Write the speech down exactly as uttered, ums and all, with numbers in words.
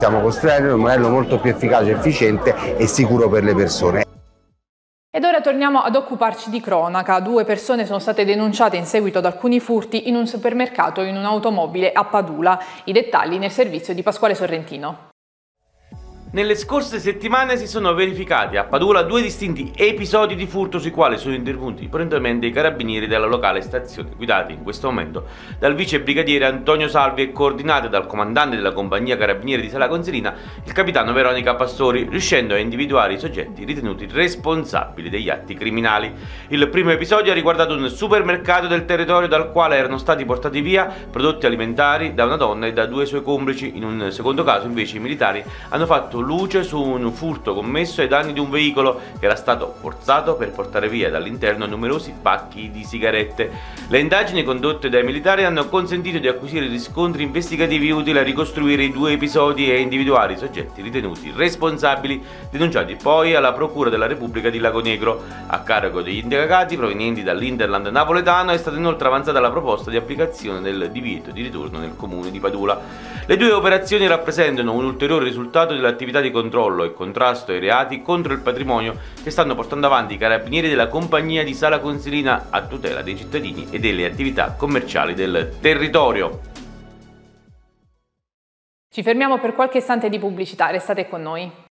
Stiamo costruendo un modello molto più efficace, efficiente e sicuro per le persone. Ed ora torniamo ad occuparci di cronaca. Due persone sono state denunciate in seguito ad alcuni furti in un supermercato e in un'automobile a Padula. I dettagli nel servizio di Pasquale Sorrentino. Nelle scorse settimane si sono verificati a Padula due distinti episodi di furto sui quali sono intervenuti prontamente i carabinieri della locale stazione, guidati in questo momento dal vice brigadiere Antonio Salvi e coordinati dal comandante della compagnia carabinieri di Sala Consilina, il capitano Veronica Pastori, riuscendo a individuare i soggetti ritenuti responsabili degli atti criminali. Il primo episodio ha riguardato un supermercato del territorio dal quale erano stati portati via prodotti alimentari da una donna e da due suoi complici. In un secondo caso invece i militari hanno fatto luce su un furto commesso ai danni di un veicolo che era stato forzato per portare via dall'interno numerosi pacchi di sigarette. Le indagini condotte dai militari hanno consentito di acquisire riscontri investigativi utili a ricostruire i due episodi e individuare i soggetti ritenuti responsabili, denunciati poi alla Procura della Repubblica di Lagonegro. A carico degli indagati provenienti dall'Interland napoletano è stata inoltre avanzata la proposta di applicazione del divieto di ritorno nel comune di Padula. Le due operazioni rappresentano un ulteriore risultato dell'attività di controllo e contrasto ai reati contro il patrimonio che stanno portando avanti i carabinieri della compagnia di Sala Consilina a tutela dei cittadini e delle attività commerciali del territorio. Ci fermiamo per qualche istante di pubblicità, restate con noi.